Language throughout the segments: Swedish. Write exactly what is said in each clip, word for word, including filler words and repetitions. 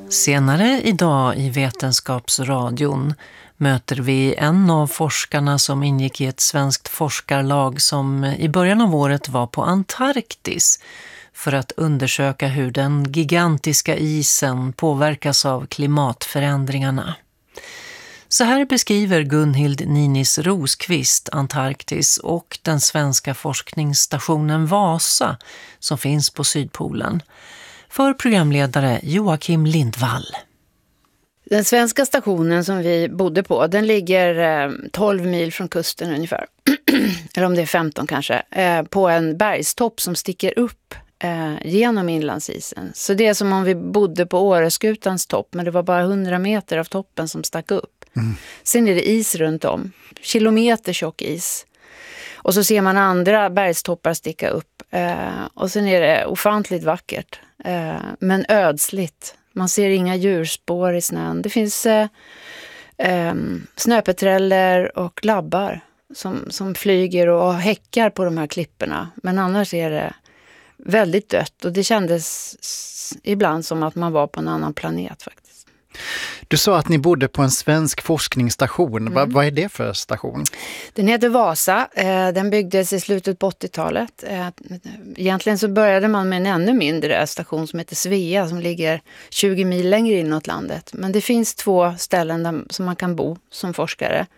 Senare idag i Vetenskapsradion möter vi en av forskarna som ingick i ett svenskt forskarlag som i början av året var på Antarktis för att undersöka hur den gigantiska isen påverkas av klimatförändringarna. Så här beskriver Gunhild Ninis Rosqvist Antarktis och den svenska forskningsstationen Vasa som finns på Sydpolen. För programledare Joakim Lindvall. Den svenska stationen som vi bodde på, den ligger tolv mil från kusten ungefär. Eller om det är femton kanske. På en bergstopp som sticker upp genom inlandsisen. Så det är som om vi bodde på Åreskutans topp, men det var bara hundra meter av toppen som stack upp. Mm. Sen är det is runt om. Kilometer tjock is. Och så ser man andra bergstoppar sticka upp. Och sen är det ofantligt vackert. Men ödsligt. Man ser inga djurspår i snön. Det finns eh, eh, snöpeträller och labbar som, som flyger och häckar på de här klipporna. Men annars är det väldigt dött. Och det kändes ibland som att man var på en annan planet faktiskt. Du sa att ni bodde på en svensk forskningsstation. Mm. Vad, vad är det för station? Den heter Vasa. Den byggdes i slutet på åttiotalet. Egentligen så började man med en ännu mindre station som heter Svea som ligger tjugo mil längre inåt landet. Men det finns två ställen där, som man kan bo som forskare.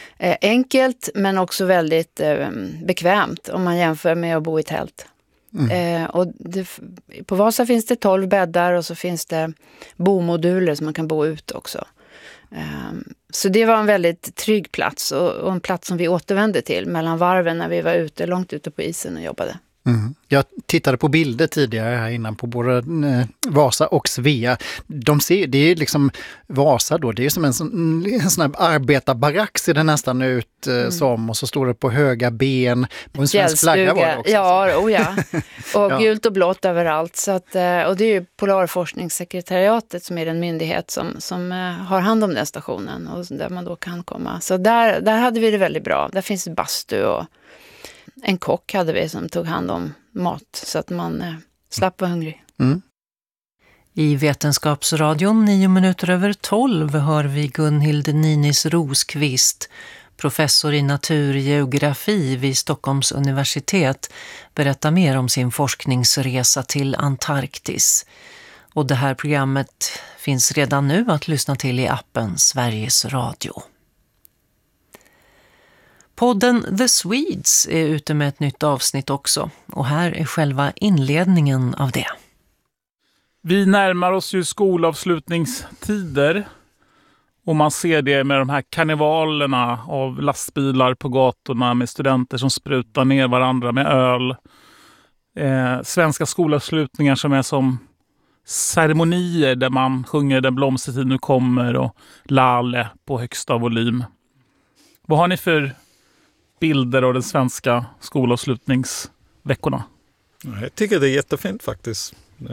Enkelt men också väldigt bekvämt om man jämför med att bo i tält. Mm. Eh, och det, på Vasa finns det tolv bäddar och så finns det bomoduler som man kan bo ut också. Eh, så det var en väldigt trygg plats och, och en plats som vi återvände till mellan varven när vi var ute, långt ute på isen och jobbade. Mm. Jag tittade på bilder tidigare här innan på både eh, Vasa och Svea. De ser, det är liksom Vasa då, det är som en sån, en sån här arbetarbarack ser det nästan ut eh, mm. som, och så står det på höga ben och en svensk flagga var det också. Ja, oh ja. Och ja. Gult och blått överallt. Så att, och det är ju Polarforskningssekretariatet som är den myndighet som, som har hand om den stationen och där man då kan komma. Så där, där hade vi det väldigt bra. Där finns bastu och en kock hade vi som tog hand om mat så att man eh, slapp vara hungrig. Mm. I Vetenskapsradion nio minuter över tolv hör vi Gunhild Ninis Rosqvist, professor i naturgeografi vid Stockholms universitet, berätta mer om sin forskningsresa till Antarktis. Och det här programmet finns redan nu att lyssna till i appen Sveriges Radio. Podden The Swedes är ute med ett nytt avsnitt också och här är själva inledningen av det. Vi närmar oss ju skolavslutningstider och man ser det med de här karnevalerna av lastbilar på gatorna med studenter som sprutar ner varandra med öl. Eh, svenska skolavslutningar som är som ceremonier där man sjunger Den blomstertid nu kommer och Lale på högsta volym. Vad har ni för bilder av den svenska skolavslutningsveckorna? Jag tycker det är jättefint faktiskt.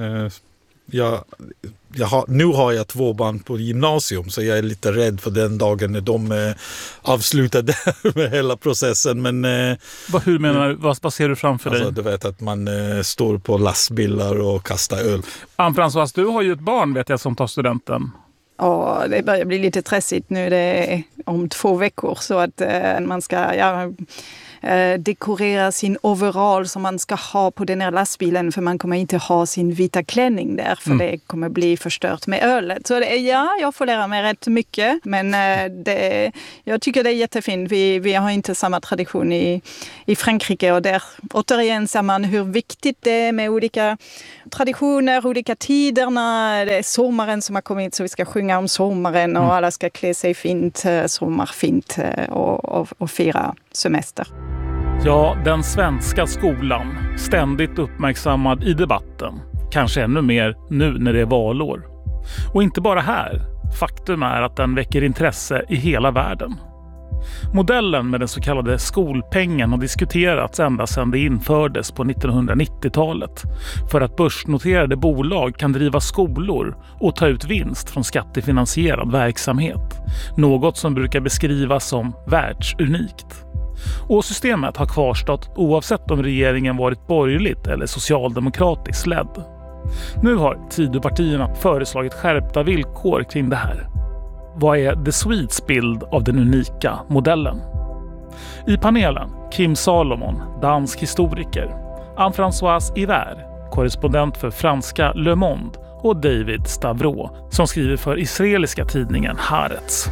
Jag, jag har, nu har jag två barn på gymnasium så jag är lite rädd för den dagen när de eh, avslutade med hela processen. Men, eh, vad, hur menar du? Vad, vad ser du framför alltså, dig? Du vet att man eh, står på lastbilar och kastar öl. Ann-Françoise, du har ju ett barn vet jag som tar studenten. Ja, det börjar bli lite stressigt nu. Det är om två veckor så att eh, man ska ja, eh, dekorera sin overall som man ska ha på den här lastbilen för man kommer inte ha sin vita klänning där för mm. det kommer bli förstört med ölet. Så det är, ja, jag får lära mig rätt mycket men eh, det, jag tycker det är jättefint. Vi, vi har inte samma tradition i, i Frankrike och där återigen ser man hur viktigt det är med olika traditioner, olika tiderna. Det är sommaren som har kommit så vi ska sjunga om sommaren och mm. alla ska klä sig fint, sommarfint och, och, och fira semester. Ja, den svenska skolan, ständigt uppmärksammad i debatten. Kanske ännu mer nu när det är valår. Och inte bara här. Faktum är att den väcker intresse i hela världen. Modellen med den så kallade skolpengen har diskuterats ända sedan det infördes på nittonhundranittiotalet för att börsnoterade bolag kan driva skolor och ta ut vinst från skattefinansierad verksamhet. Något som brukar beskrivas som världsunikt. Och systemet har kvarstått oavsett om regeringen varit borgerligt eller socialdemokratiskt ledd. Nu har Tidöpartierna föreslagit skärpta villkor kring det här. Vad är The Swedes bild av den unika modellen? I panelen Kim Salomon, dansk historiker, Anne-Françoise Hiver, korrespondent för franska Le Monde, och David Stavro, som skriver för israeliska tidningen Haaretz.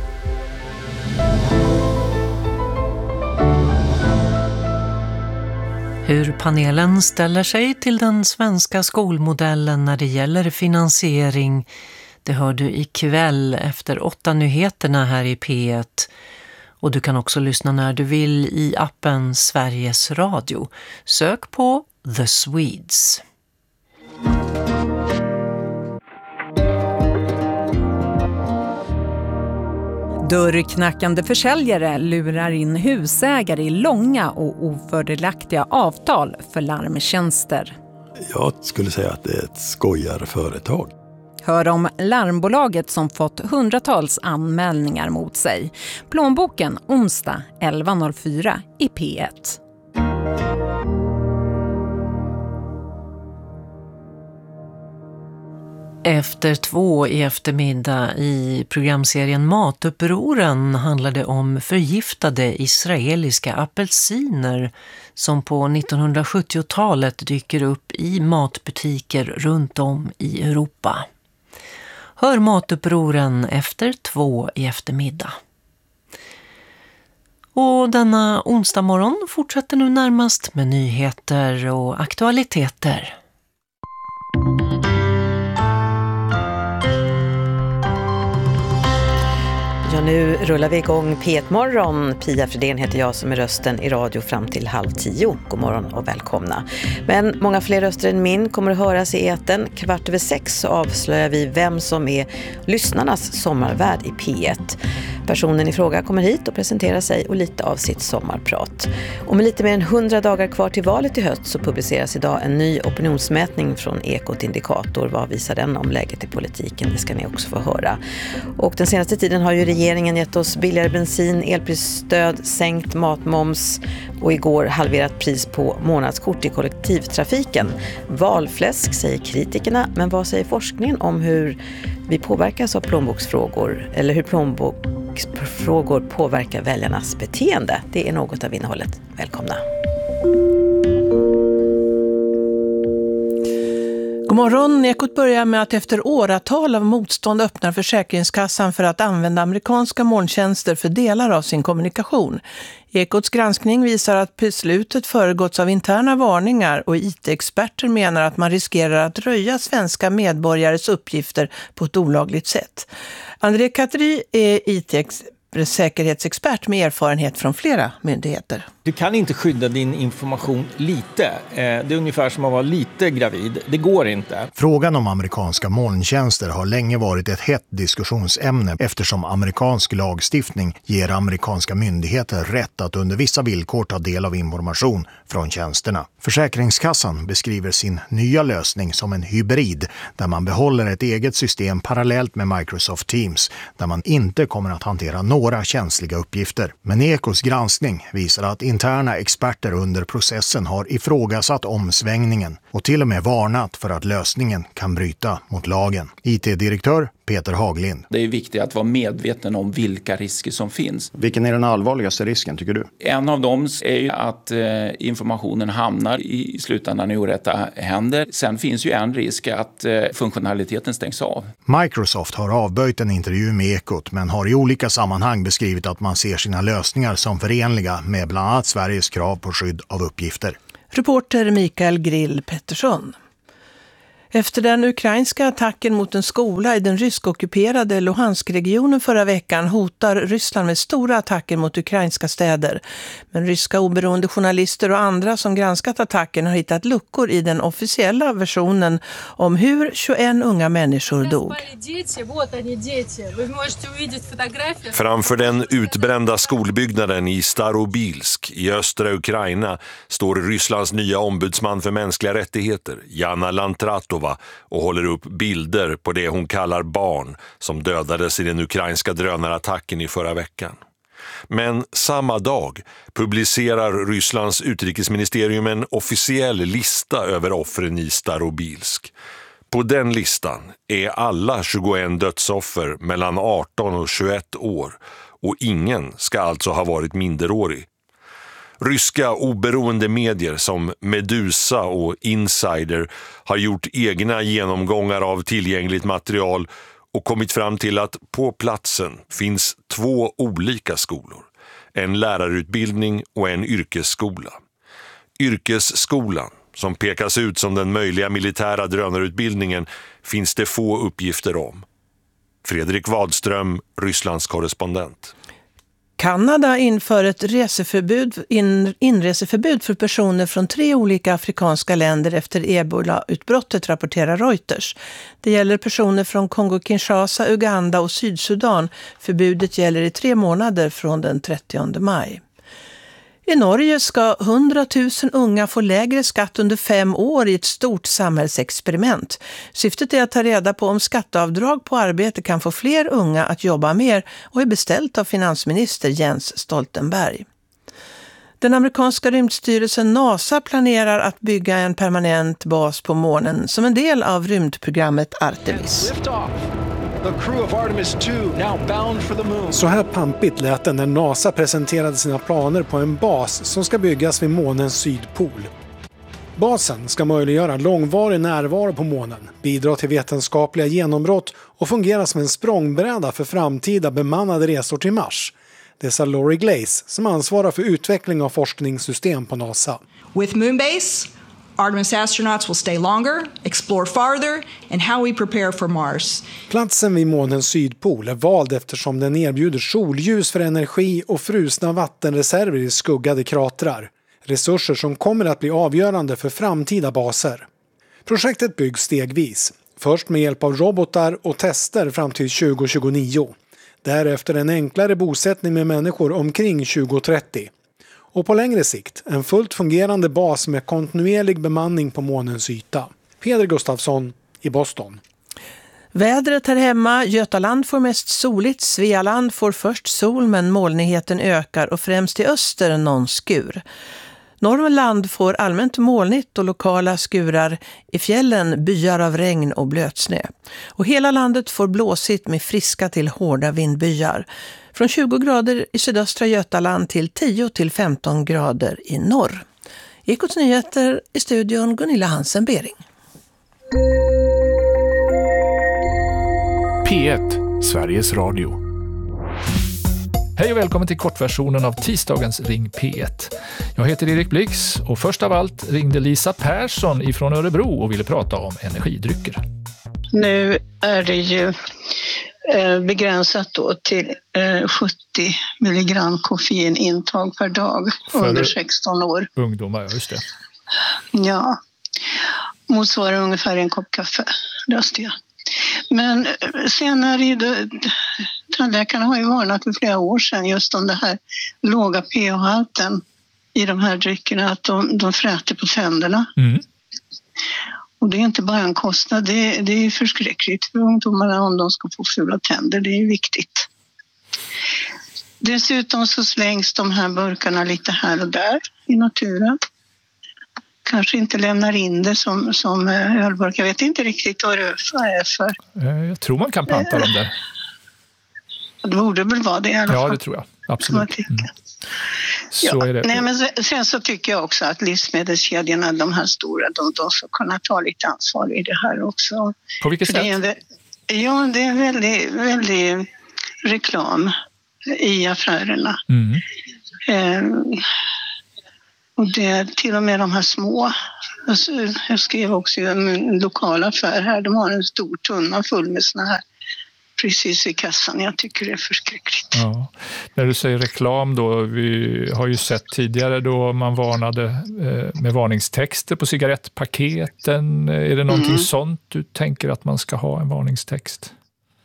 Hur panelen ställer sig till den svenska skolmodellen när det gäller finansiering, det hör du ikväll efter åtta nyheterna här i P ett. Och du kan också lyssna när du vill i appen Sveriges Radio. Sök på The Swedes. Dörrknackande försäljare lurar in husägare i långa och ofördelaktiga avtal för larmtjänster. Jag skulle säga att det är ett skojarföretag. Hör om larmbolaget som fått hundratals anmälningar mot sig. Plånboken onsdag elva noll fyra i P ett. Efter två i eftermiddag i programserien Matupproren handlade om förgiftade israeliska apelsiner som på nittonhundrasjuttiotalet dyker upp i matbutiker runt om i Europa. Hör Matupproren efter två i eftermiddag. Och denna onsdag morgon fortsätter nu närmast med nyheter och aktualiteter. Ja, nu rullar vi igång P ett-morgon. Pia Fredén heter jag som är rösten i radio fram till halv tio. God morgon och välkomna. Men många fler röster än min kommer att höras i eten. Kvart över sex så avslöjar vi vem som är lyssnarnas sommarvärd i P ett. Personen i fråga kommer hit och presenterar sig och lite av sitt sommarprat. Och med lite mer än hundra dagar kvar till valet i höst så publiceras idag en ny opinionsmätning från Ekot Indikator. Vad visar den om läget i politiken? Det ska ni också få höra. Och den senaste tiden har ju regeringen gett oss billigare bensin, elprisstöd, sänkt matmoms och igår halverat pris på månadskort i kollektivtrafiken. Valfläsk säger kritikerna, men vad säger forskningen om hur vi påverkas av plånboksfrågor eller hur plånboksfrågor påverkar väljarnas beteende? Det är något av innehållet. Välkomna! God morgon. Ekot börjar med att efter åratal av motstånd öppnar Försäkringskassan för att använda amerikanska molntjänster för delar av sin kommunikation. Ekots granskning visar att beslutet föregåtts av interna varningar och I T-experter menar att man riskerar att röja svenska medborgares uppgifter på ett olagligt sätt. André Katri är I T-säkerhetsexpert med erfarenhet från flera myndigheter. Du kan inte skydda din information lite. Det är ungefär som att vara lite gravid. Det går inte. Frågan om amerikanska molntjänster har länge varit ett hett diskussionsämne eftersom amerikansk lagstiftning ger amerikanska myndigheter rätt att under vissa villkor ta del av information från tjänsterna. Försäkringskassan beskriver sin nya lösning som en hybrid där man behåller ett eget system parallellt med Microsoft Teams där man inte kommer att hantera några känsliga uppgifter. Men Ekots granskning visar att interna experter under processen har ifrågasatt omsvängningen och till och med varnat för att lösningen kan bryta mot lagen. I T-direktör Peter Haglind. Det är viktigt att vara medveten om vilka risker som finns. Vilken är den allvarligaste risken tycker du? En av dem är ju att eh, informationen hamnar i slutändan i orätta händer. Sen finns ju en risk att eh, funktionaliteten stängs av. Microsoft har avböjt en intervju med Ekot men har i olika sammanhang beskrivit att man ser sina lösningar som förenliga med bland annat Sveriges krav på skydd av uppgifter. Reporter Mikael Grill Pettersson. Efter den ukrainska attacken mot en skola i den ryskockuperade Luhansk-regionen förra veckan hotar Ryssland med stora attacker mot ukrainska städer. Men ryska oberoende journalister och andra som granskat attacken har hittat luckor i den officiella versionen om hur tjugoett unga människor dog. Framför den utbrända skolbyggnaden i Starobilsk i östra Ukraina står Rysslands nya ombudsman för mänskliga rättigheter, Jana Lantratova, och håller upp bilder på det hon kallar barn som dödades i den ukrainska drönarattacken i förra veckan. Men samma dag publicerar Rysslands utrikesministerium en officiell lista över offren i Starobilsk. På den listan är alla tjugoett dödsoffer mellan arton och tjugoett år och ingen ska alltså ha varit minderårig. Ryska oberoende medier som Medusa och Insider har gjort egna genomgångar av tillgängligt material och kommit fram till att på platsen finns två olika skolor. En lärarutbildning och en yrkesskola. Yrkesskolan, som pekas ut som den möjliga militära drönarutbildningen, finns det få uppgifter om. Fredrik Wadström, Rysslands korrespondent. Kanada inför ett reseförbud, in, inreseförbud för personer från tre olika afrikanska länder efter ebola-utbrottet, rapporterar Reuters. Det gäller personer från Kongo-Kinshasa, Uganda och Sydsudan. Förbudet gäller i tre månader från den trettionde maj. I Norge ska hundratusen unga få lägre skatt under fem år i ett stort samhällsexperiment. Syftet är att ta reda på om skatteavdrag på arbete kan få fler unga att jobba mer och är beställt av finansminister Jens Stoltenberg. Den amerikanska rymdstyrelsen NASA planerar att bygga en permanent bas på månen som en del av rymdprogrammet Artemis. Så här pampigt lät det när NASA presenterade sina planer på en bas som ska byggas vid månens sydpol. Basen ska möjliggöra långvarig närvaro på månen, bidra till vetenskapliga genombrott och fungera som en språngbräda för framtida bemannade resor till Mars. Det sa Lori Glaze, som ansvarar för utveckling av forskningssystem på NASA. With Moonbase, Artemis astronauts will stay longer, explore farther, and how we prepare for Mars. Platsen vid månens sydpol är vald eftersom den erbjuder solljus för energi och frusna vattenreserver i skuggade kratrar. Resurser som kommer att bli avgörande för framtida baser. Projektet byggs stegvis. Först med hjälp av robotar och tester fram till tjugo tjugonio. Därefter en enklare bosättning med människor omkring tjugo trettio. Och på längre sikt en fullt fungerande bas med kontinuerlig bemanning på månens yta. Peder Gustafsson i Boston. Vädret här hemma, Götaland får mest soligt, Svealand får först sol men molnigheten ökar och främst i öster någon skur. Norrland får allmänt molnigt och lokala skurar, i fjällen byar av regn och blötsnö. Och hela landet får blåsigt med friska till hårda vindbyar. Från tjugo grader i sydöstra Götaland till tio till femton grader i norr. Ekots nyheter i studion Gunilla Hansen-Bering. P ett, Sveriges Radio. Hej och välkommen till kortversionen av tisdagens Ring P ett. Jag heter Erik Blix och först av allt ringde Lisa Persson ifrån Örebro och ville prata om energidrycker. Nu är det ju begränsat då till sjuttio milligram koffeinintag per dag för under sexton år. Ungdomar, ja, just det. Ja, motsvarar ungefär en kopp kaffe, läste jag. Men senare, tandläkarna har ju varnat för flera år sedan just om det här låga pH-halten i de här dryckerna, att de, de fräter på tänderna. Mm. Och det är inte bara en kostnad, det, det är förskräckligt för ungdomarna om de ska få fula tänder, det är viktigt. Dessutom så slängs de här burkarna lite här och där i naturen. Kanske inte lämnar in det som, som ölburk. Jag vet inte riktigt vad det är för. Jag tror man kan panta dem där. Det borde väl vara det i alla fall. Ja, det tror jag. Absolut. Mm. Så ja. är det. Nej, men sen så tycker jag också att livsmedelskedjorna, de här stora, de, de ska kunna ta lite ansvar i det här också. På vilket för sätt? Det är en, ja, det är väldigt, väldigt reklam i affärerna. Mm. Eh, och det är till och med de här små. Jag skrev också i en lokal affär här. De har en stor tunna full med såna här precis i kassan. Jag tycker det är förskräckligt. Ja. När du säger reklam då, vi har ju sett tidigare då man varnade eh, med varningstexter på cigarettpaketen. Är det någonting mm. sånt du tänker att man ska ha en varningstext?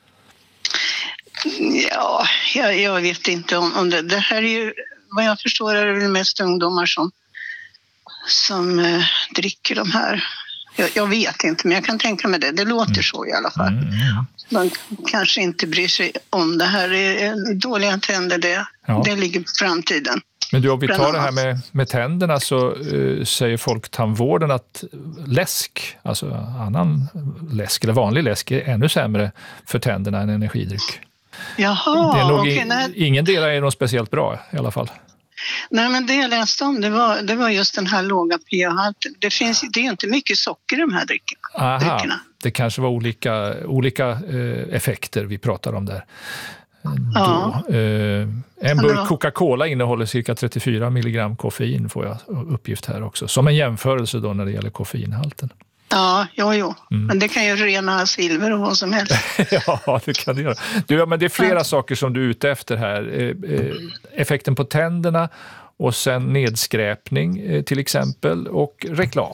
Ja, jag, jag vet inte om, om det. Det här är ju, vad jag förstår är det väl mest ungdomar som, som eh, dricker de här. Jag, jag vet inte, men jag kan tänka mig det. Det låter mm. så i alla fall. Mm. Man kanske inte bryr sig om det här. Det är dåliga tänder, det, ja. det ligger på framtiden. Men du, om vi tar det här med, med tänderna så uh, säger folktandvården att läsk, alltså annan läsk eller vanlig läsk är ännu sämre för tänderna än energidryck. Jaha, det är nog okay, in, nej. Ingen del är nog speciellt bra i alla fall. Nej, men det jag läste om det var, det var just den här låga pH-halten. Det finns, det är ju inte mycket socker i de här dryckerna. Aha, dryckerna. Det kanske var olika, olika eh, effekter vi pratar om där. Ja. Då, eh, en burk Coca-Cola innehåller cirka trettiofyra milligram koffein, får jag uppgift här också. Som en jämförelse då när det gäller koffeinhalten. Ja, jo, jo. Mm. Men det kan ju rena silver och vad som helst. Ja, det kan det göra. Du, ja, men det är flera ja. saker som du är ute efter här. Eh, eh, effekten på tänderna och sen nedskräpning eh, till exempel och reklam.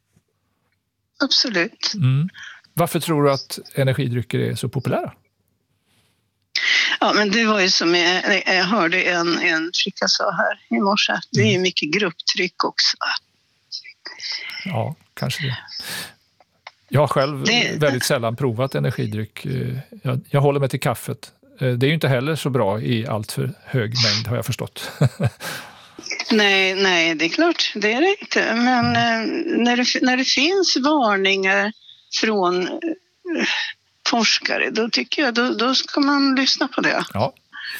Absolut. Mm. Varför tror du att energidrycker är så populära? Ja, men det var ju som jag, jag hörde en, en flicka sa här i morse. Det är ju mycket grupptryck också. Ja, kanske det. Jag har själv det, väldigt sällan provat energidryck. Jag, jag håller mig till kaffet. Det är ju inte heller så bra i allt för hög mängd, har jag förstått. Nej, nej, det är klart, det är det inte. Men när det, när det finns varningar från forskare, då tycker jag, då, då ska man lyssna på det. Ja.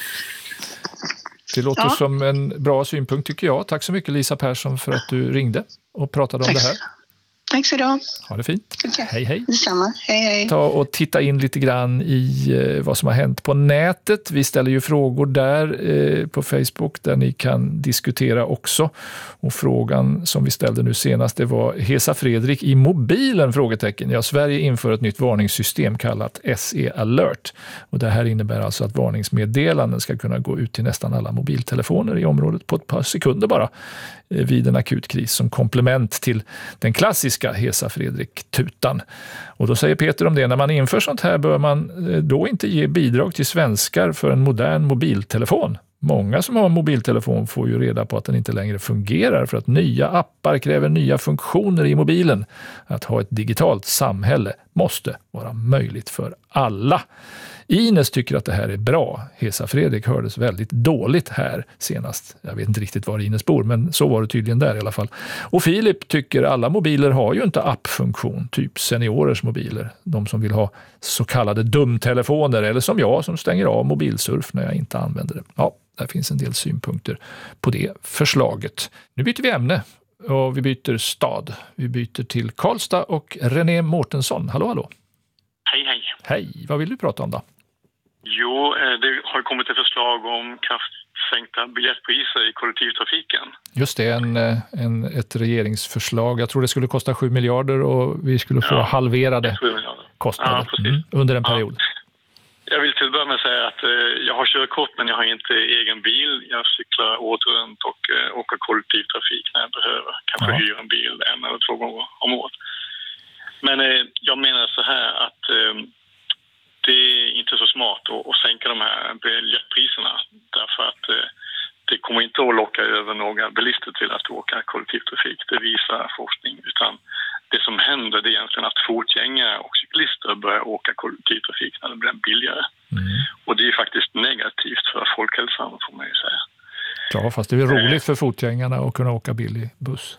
Det låter ja. som en bra synpunkt tycker jag. Tack så mycket Lisa Persson för att du ringde och pratade om Tack. det här. Tack så du. Ha det fint. Okay. Hej, hej. Detsamma. Hej, hej. Ta och titta in lite grann i eh, vad som har hänt på nätet. Vi ställer ju frågor där eh, på Facebook där ni kan diskutera också. Och frågan som vi ställde nu senast, det var Hesa Fredrik i mobilen? Frågetecken. Ja, Sverige inför ett nytt varningssystem kallat S E Alert. Och det här innebär alltså att varningsmeddelanden ska kunna gå ut till nästan alla mobiltelefoner i området på ett par sekunder bara eh, vid en akut kris som komplement till den klassiska Hesa Fredrik-tutan. Och då säger Peter om det, när man inför sånt här bör man då inte ge bidrag till svenskar för en modern mobiltelefon. Många som har en mobiltelefon får ju reda på att den inte längre fungerar för att nya appar kräver nya funktioner i mobilen. Att ha ett digitalt samhälle måste vara möjligt för alla. Ines tycker att det här är bra. Hesa Fredrik hördes väldigt dåligt här senast. Jag vet inte riktigt var Ines bor, men så var det tydligen där i alla fall. Och Filip tycker alla mobiler har ju inte appfunktion, typ seniorers mobiler. De som vill ha så kallade dumtelefoner eller som jag som stänger av mobilsurf när jag inte använder det. Ja, där finns en del synpunkter på det förslaget. Nu byter vi ämne och vi byter stad. Vi byter till Karlstad och René Mårtensson. Hallå, hallå. Hej, hej. Hej, vad vill du prata om då? Jo, det har kommit ett förslag om kraftsänkta biljettpriser i kollektivtrafiken. Just det, en, en, ett regeringsförslag. Jag tror det skulle kosta sju miljarder och vi skulle få ja, halverade kostnader ja, mm, under en period. Ja. Jag vill till att börja med säga att eh, jag har körkort men jag har inte egen bil. Jag cyklar året runt och eh, åker kollektivtrafik när jag behöver. Kanske ja. hyra en bil en eller två gånger om året. Men eh, jag menar så här att eh, det är inte så smart att, att sänka de här biljettpriserna därför att eh, det kommer inte att locka över några bilister till att åka kollektivtrafik. Det visar forskning. Utan det som händer det är egentligen att fotgängare och cyklister börjar åka kollektivtrafik när det blir billigare. Mm. Och det är faktiskt negativt för folkhälsan får man ju säga. Ja, fast det är roligt för fotgängarna att kunna åka billig buss.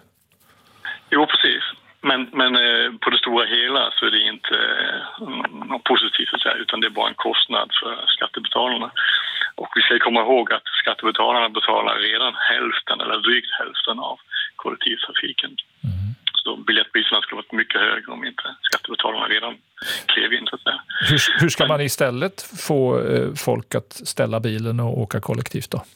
Jo, precis. Men, men eh, på det stora hela så är det inte eh, något positivt att säga, utan det är bara en kostnad för skattebetalarna. Och vi ska komma ihåg att skattebetalarna betalar redan hälften eller drygt hälften av kollektivtrafiken. Mm. Så biljettpriserna skulle varit mycket högre om inte skattebetalarna redan klev in så att säga. Hur, hur ska man istället få eh, folk att ställa bilen och åka kollektivt då?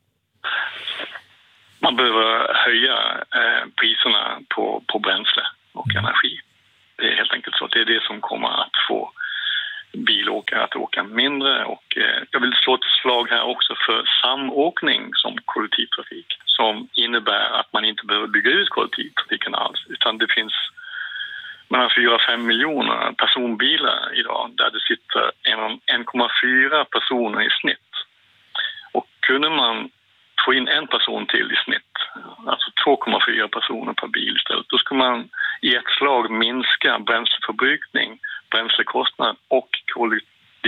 Man behöver höja eh, priserna på, på bränsle och mm. energi. Det är helt enkelt så. Det är det som kommer att få bilåkare att åka mindre. Och eh, jag vill slå ett slag här också för samåkning som kollektivtrafik. Som innebär att man inte behöver bygga ut kollektivtrafiken alls. Utan det finns mellan fyra till fem miljoner personbilar idag där det sitter en komma fyra personer i snitt. Och kunde man få in en person till i snitt, alltså två komma fyra personer per bil istället, då ska man i ett slag minska bränsleförbrukning, bränslekostnad och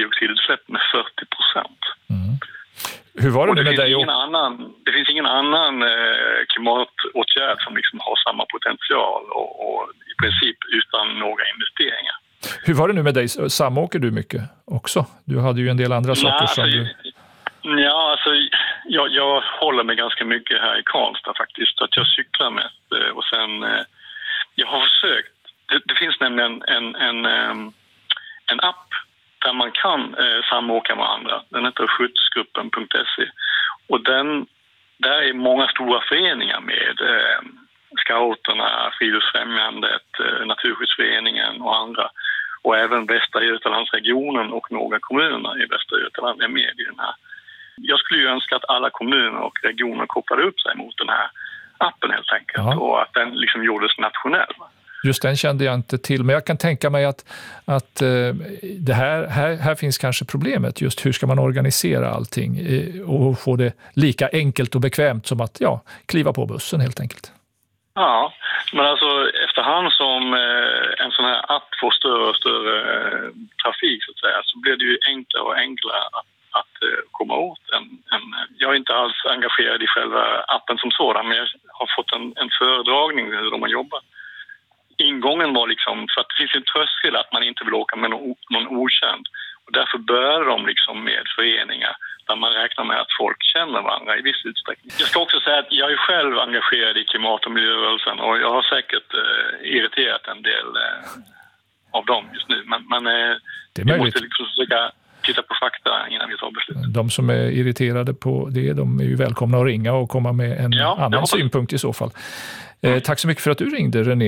koldioxidutsläpp med fyrtio procent. Mm. Hur var det, det med finns dig? Ingen annan, det finns ingen annan Hur var det nu med dig? Samåker du mycket också? Du hade ju en del andra saker Nej, som alltså, du... Ja, alltså jag, jag håller mig ganska mycket här i Karlstad faktiskt. Att jag cyklar mest och sen... Jag har försökt. Det, det finns nämligen en, en, en app där man kan samåka med andra. Den heter skjutsgruppen punkt se. Och den, där är många stora föreningar med. Scouterna, Friluftsfrämjandet, Naturskyddsföreningen och andra. Och även Västra Götalandsregionen och några kommuner i Västra Götaland är med i den här. Jag skulle ju önska att alla kommuner och regioner kopplade upp sig mot den här appen helt enkelt. Ja. Och att den liksom gjordes nationell. Just den kände jag inte till, men jag kan tänka mig att, att det här, här, här finns kanske problemet. Just hur ska man organisera allting och få det lika enkelt och bekvämt som att ja, kliva på bussen helt enkelt. Ja, men alltså efterhand som eh, en sån här app får större och större eh, trafik så att säga, så blir det ju enklare och enklare att, att eh, komma åt en, en... Jag är inte alls engagerad i själva appen som sådan, men jag har fått en, en föredragning hur de har jobbat. Ingången var liksom, för att det finns en tröskel att man inte vill åka med någon, någon okänd. Och därför började de liksom med föreningar där man räknar med att folk känner varandra i viss utsträckning. Jag ska också säga att jag är själv engagerad i klimat- och miljörörelsen och jag har säkert eh, irriterat en del eh, av dem just nu. Men, men eh, vi måste liksom försöka titta på fakta innan vi tar beslut. De som är irriterade på det, de är ju välkomna att ringa och komma med en ja, annan synpunkt i så fall. Eh, tack så mycket för att du ringde, René.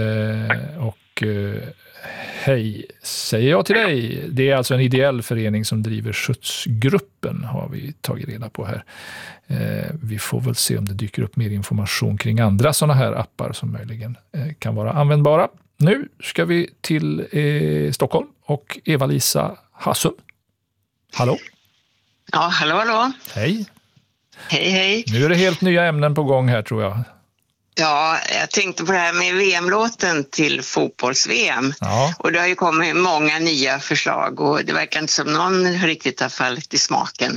Eh, och eh, hej, säger jag till dig. Det är alltså en ideell förening som driver skjutsgruppen, har vi tagit reda på här. Eh, vi får väl se om det dyker upp mer information kring andra sådana här appar som möjligen eh, kan vara användbara. Nu ska vi till eh, Stockholm och Eva-Lisa Hassum. Hallå? Ja, hallå, hallå. Hej. Hej, hej. Nu är det helt nya ämnen på gång här, tror jag. Ja, jag tänkte på det här med V M-låten till fotbolls-V M. Ja. Och det har ju kommit många nya förslag och det verkar inte som någon riktigt har fallit i smaken.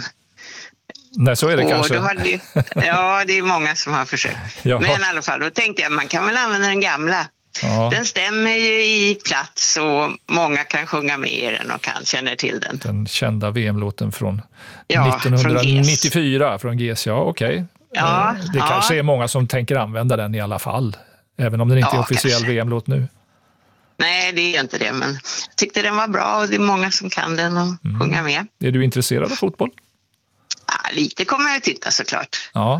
Nej, så är det och kanske. Då hade ju, ja, det är många som har försökt. Jaha. Men i alla fall, då tänkte jag man kan väl använda den gamla. Ja. Den stämmer ju i plats och många kan sjunga med i den och kan känna till den. Den kända V M-låten från ja, nittonhundranittiofyra från, från G S. Ja, okej. Okay. Ja, det ja. kanske är många som tänker använda den i alla fall. Även om den inte ja, är officiell kanske. V M-låt nu. Nej, det är inte det. Men jag tyckte den var bra och det är många som kan den och mm. sjunga med. Är du intresserad av fotboll? Ja, lite kommer jag att titta såklart. Ja.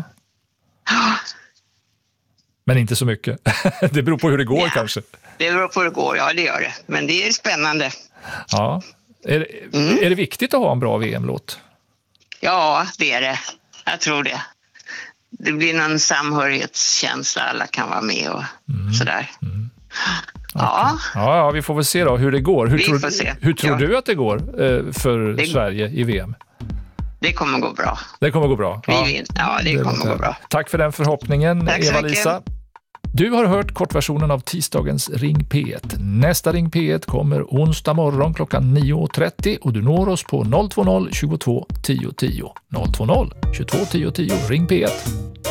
Men inte så mycket. Det beror på hur det går ja, kanske. Det beror på hur det går, ja det gör det. Men det är spännande. Ja. Är, mm. är det viktigt att ha en bra V M-låt? Ja, det är det. Jag tror det. Det blir någon samhörighetskänsla, alla kan vara med och mm. sådär. Mm. Ja. Okay. ja. Ja, vi får väl se då hur det går. Hur vi tror, får se. Hur tror ja. du att det går eh, för det, Sverige i V M? Det kommer gå bra. Det kommer gå bra. Ja, vi, ja det, det kommer gå bra. Tack för den förhoppningen, Tack Eva-Lisa. Du har hört kortversionen av tisdagens Ring P ett. Nästa Ring P ett kommer onsdag morgon klockan nio och trettio och du når oss på noll två noll tjugotvå tio tio. noll två noll tjugotvå tio tio. Ring P ett.